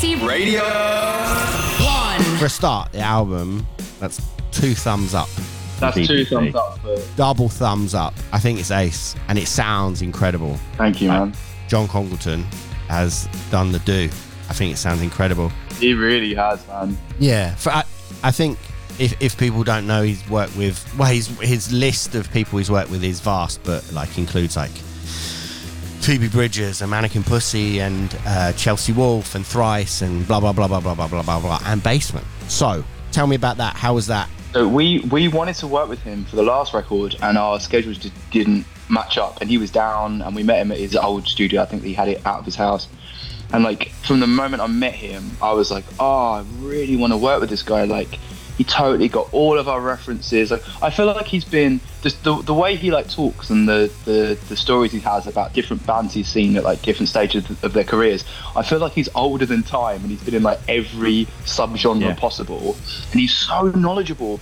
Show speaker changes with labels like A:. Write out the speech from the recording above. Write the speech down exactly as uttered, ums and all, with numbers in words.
A: C Radio One.
B: For a start, the album, that's two thumbs up.
C: That's two thumbs up. For...
B: Double thumbs up. I think it's ace, and it sounds incredible.
C: Thank you, man.
B: John Congleton has done the do. I think it sounds incredible.
C: He really has, man.
B: Yeah, for, I, I think if if people don't know, he's worked with, well, his his list of people he's worked with is vast, but like includes like Phoebe Bridgers and Mannequin Pussy and uh, Chelsea Wolfe and Thrice and blah blah blah blah blah blah blah blah blah and Basement. So tell me about that. How was that?
C: So we we wanted to work with him for the last record, and our schedules just didn't match up. And he was down, and we met him at his old studio. I think he had it out of his house. And like from the moment I met him, I was like, oh, I really want to work with this guy. Like, he totally got all of our references. Like, I feel like he's been just the the way he like talks and the, the the stories he has about different bands he's seen at like different stages of their careers. I feel like he's older than time, and he's been in like every subgenre
D: yeah.
C: possible. And he's so knowledgeable about